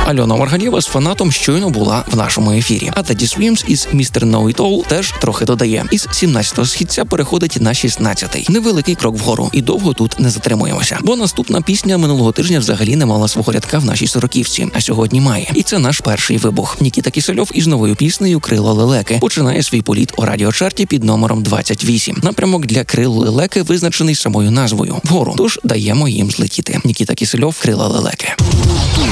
Альона Маргалєва з «Фанатом» щойно була в нашому ефірі. А Teddy Swims із «Mr. Know-It-All» теж трохи додає. Із 17-го східця переходить на 16-й. Невеликий крок вгору. І довго тут не затримуємося. Бо наступна пісня минулого тижня взагалі не мала свого рядка в нашій сороківці, а сьогодні має. І це наш перший вибух. Нікіта Кісельов із новою піснею «Крила лелеки» починає свій політ у радіочарті під номером 28. Напрямок для крил лелеки визначений самою назвою – вгору. Тож даємо їм злетіти. Нікіта Кісельов, «Крила лелеки».